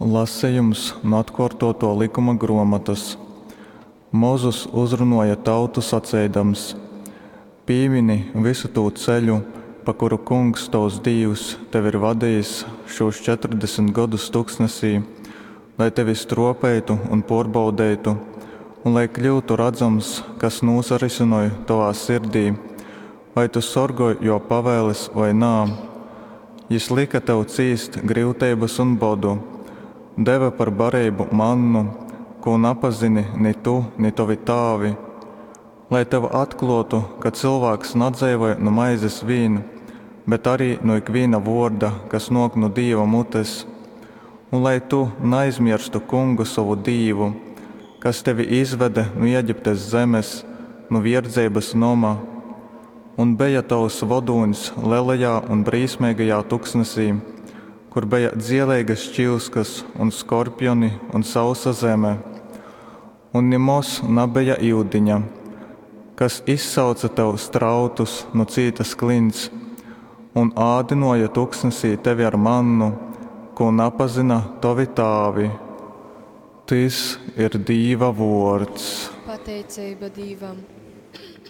Lasījums no atkārtoto likuma grāmatas. Mozus uzrunoja tautu sacēdams: Pīmini visu to ceļu, pa kuru Kungs tavs Dievs tev ir vadījis šos 40 gadus tuksnesī, lai tevi stropētu un porbaudētu, un lai kļūtu redzams, kas nosarisinoja tavā sirdī, vai tu sorgoji jo pavēles vai nā. Jis lika tev cīst grūtības un bodu, deva par barību mannu, ko napazini ni tu, ni tavi tāvi, lai tev atklātu, ka cilvēks nedzēvoja no maizes vīna, bet arī no ikviena vārda, kas nāk no Dieva mutes, un lai tu neaizmirstu Kungu savu Dievu, kas tevi izvede no Eģiptes zemes, no verdzības noma, un bija tavs vadonis lielajā un brīsmīgajā tuksnesī, kur bija dzielīgas čilskas un skorpioni un sausa zeme, un nimos nebija ūdeņa, kas izsauca tev strautus no cītas klints, un ādinoja tuksnesī tevi ar mannu, ko napazina tavi tāvi. Tas ir Dieva vārds. Pateicība Dievam.